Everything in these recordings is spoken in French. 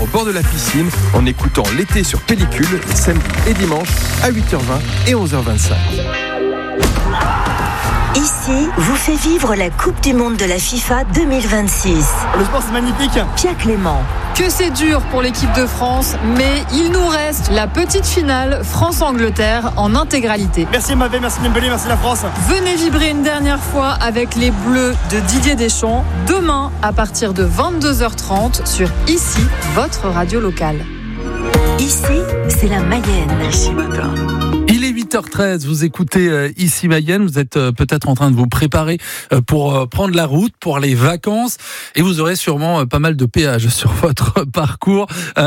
au bord de la piscine en écoutant l'été sur pellicule les samedis et dimanches à 8h20 et 11h25. Ici, vous fait vivre la Coupe du Monde de la FIFA 2026. Le sport, c'est magnifique. Pierre Clément. Que c'est dur pour l'équipe de France, mais il nous reste la petite finale France-Angleterre en intégralité. Merci Mbappé, merci Dembélé, merci la France. Venez vibrer une dernière fois avec les Bleus de Didier Deschamps, demain à partir de 22h30 sur Ici, votre radio locale. Ici, c'est la Mayenne. Ici matin. Il est 8h13, vous écoutez Ici Mayenne, vous êtes peut-être en train de vous préparer pour prendre la route, pour les vacances, et vous aurez sûrement pas mal de péages sur votre parcours.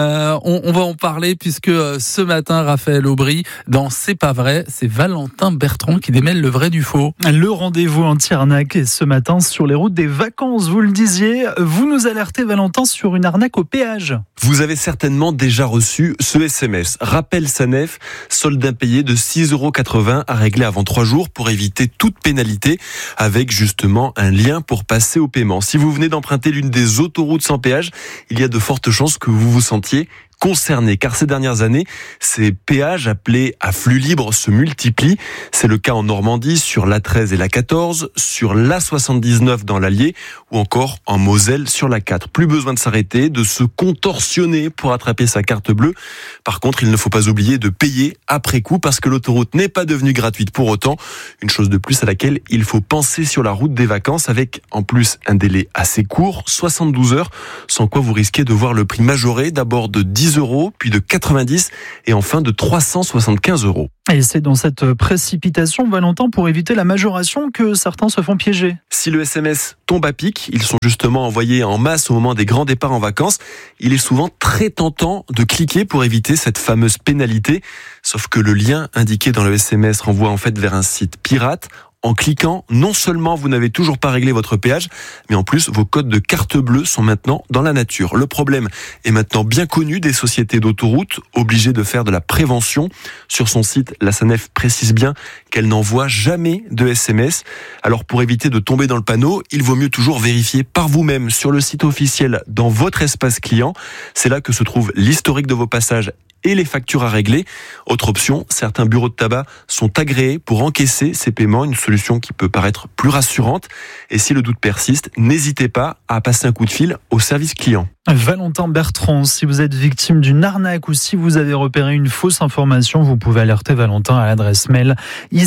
On va en parler puisque ce matin, Raphaël Aubry, dans C'est pas vrai, c'est Valentin Bertrand qui démêle le vrai du faux. Le rendez-vous anti-arnaque est ce matin sur les routes des vacances, vous le disiez. Vous nous alertez, Valentin, sur une arnaque au péage. Vous avez certainement déjà reçu ce SMS. Rappel SANEF, solde impayé de 6,80 € à régler avant 3 jours pour éviter toute pénalité, avec justement un lien pour passer au paiement. Si vous venez d'emprunter l'une des autoroutes sans péage, il y a de fortes chances que vous vous sentiez concernés, car ces dernières années, ces péages appelés à flux libre se multiplient. C'est le cas en Normandie sur l'A13 et l'A14, sur l'A79 dans l'Allier ou encore en Moselle sur l'A4. Plus besoin de s'arrêter, de se contorsionner pour attraper sa carte bleue. Par contre, il ne faut pas oublier de payer après coup parce que l'autoroute n'est pas devenue gratuite pour autant. Une chose de plus à laquelle il faut penser sur la route des vacances avec en plus un délai assez court, 72 heures, sans quoi vous risquez de voir le prix majoré d'abord de 10 €, puis de 90 et enfin de 375 €. Et c'est dans cette précipitation, Valentin, pour éviter la majoration que certains se font piéger. Si le SMS tombe à pic, ils sont justement envoyés en masse au moment des grands départs en vacances. Il est souvent très tentant de cliquer pour éviter cette fameuse pénalité. Sauf que le lien indiqué dans le SMS renvoie en fait vers un site pirate. En cliquant, non seulement vous n'avez toujours pas réglé votre péage, mais en plus vos codes de carte bleue sont maintenant dans la nature. Le problème est maintenant bien connu des sociétés d'autoroutes, obligées de faire de la prévention. Sur son site, la SANEF précise bien qu'elle n'envoie jamais de SMS. Alors pour éviter de tomber dans le panneau, il vaut mieux toujours vérifier par vous-même sur le site officiel dans votre espace client. C'est là que se trouve l'historique de vos passages et les factures à régler. Autre option, certains bureaux de tabac sont agréés pour encaisser ces paiements, une solution qui peut paraître plus rassurante. Et si le doute persiste, n'hésitez pas à passer un coup de fil au service client. Valentin Bertrand, si vous êtes victime d'une arnaque ou si vous avez repéré une fausse information, vous pouvez alerter Valentin à l'adresse mail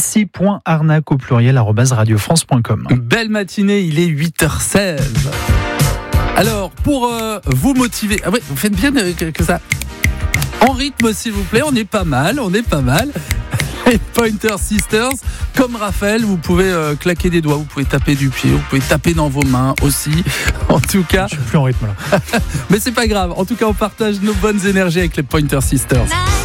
ici.arnaque@radiofrance.com. Belle matinée, il est 8h16. Alors, pour vous motiver, vous faites bien que ça... En rythme, s'il vous plaît, on est pas mal. Les Pointer Sisters, comme Raphaël, vous pouvez claquer des doigts, vous pouvez taper du pied, vous pouvez taper dans vos mains aussi. En tout cas, je suis plus en rythme là. Mais c'est pas grave. En tout cas, on partage nos bonnes énergies avec les Pointer Sisters.